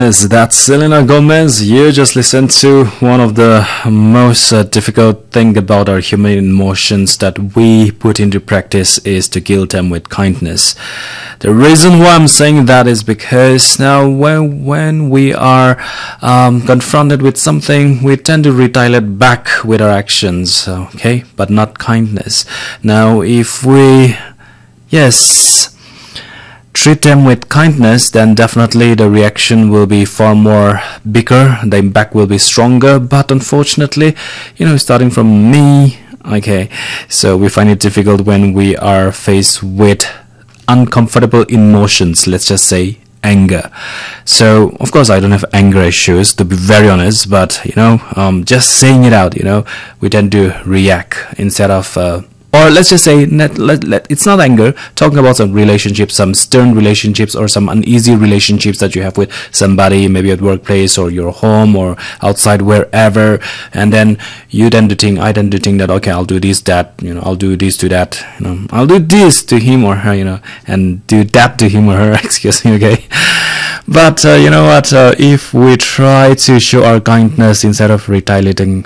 Yes, that's Selena Gomez. You just listened to one of the most difficult thing about our human emotions that we put into practice is to kill them with kindness. The reason why I'm saying that is because now when we are confronted with something, we tend to retaliate back with our actions, okay, but not kindness. Now, if we, yes, treat them with kindness, then definitely the reaction will be far more bigger, the impact will be stronger. But unfortunately, starting from me, okay, so we find it difficult when we are faced with uncomfortable emotions, let's just say anger. So of course I don't have anger issues, to be very honest, but just saying it out, we tend to react instead of or let's just say, it's not anger, talking about some relationships, some stern relationships or some uneasy relationships that you have with somebody, maybe at workplace or your home or outside, wherever, and then I tend to think that, okay, I'll do this, that, I'll do this to that, I'll do this to him or her, and do that to him or her, excuse me, okay? But you know what, if we try to show our kindness instead of retaliating,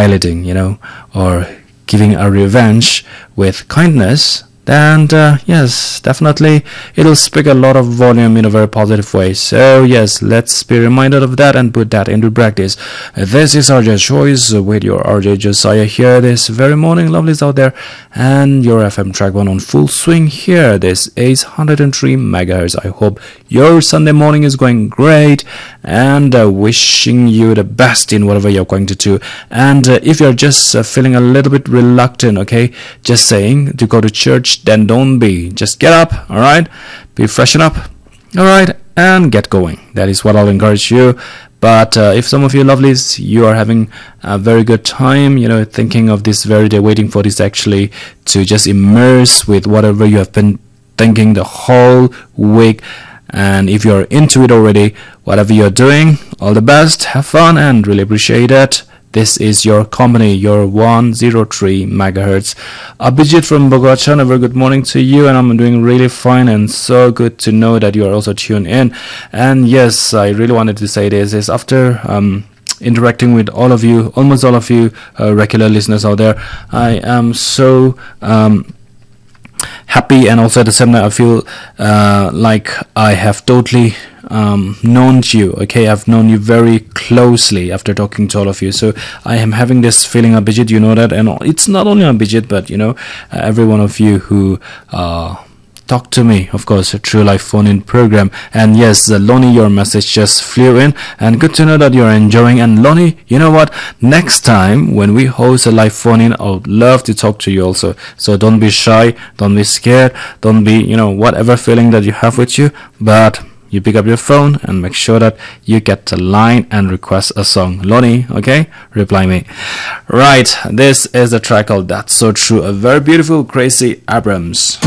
or giving a revenge with kindness, then yes, definitely it'll speak a lot of volume in a very positive way. So yes, let's be reminded of that and put that into practice. This is RJ Choice with your RJ Josiah here this very morning, lovelies out there, and your FM track one on full swing here. This is 103 megahertz. I hope your Sunday morning is going great, and wishing you the best in whatever you're going to do. And if you're just feeling a little bit reluctant, okay, just saying to go to church, then don't be. Just get up, all right? Be freshen up, all right, and get going. That is what I'll encourage you. But if some of you lovelies, you are having a very good time, thinking of this very day, waiting for this actually to just immerse with whatever you have been thinking the whole week. And if you're into it already, whatever you're doing, all the best, have fun, and really appreciate it. This is your company, your 103 megahertz. Abhijit from Bogota, a very good morning to you, and I'm doing really fine, and so good to know that you are also tuned in. And yes, I really wanted to say this is after interacting with all of you, almost all of you regular listeners out there, I am so happy, and also at the same time I feel like I have totally known you, okay? I've known you very closely after talking to all of you. So I am having this feeling, Abhijit, you know that, and it's not only Abhijit, but every one of you who talk to me, of course, through live phone-in program. And yes, Lonnie, your message just flew in, and good to know that you're enjoying. And Lonnie, you know what, next time when we host a live phone-in, I would love to talk to you also. So don't be shy, don't be scared, don't be, whatever feeling that you have with you, but you pick up your phone and make sure that you get the line and request a song. Lonnie, okay? Reply me. Right, this is the track called That's So True, a very beautiful Gracie Abrams.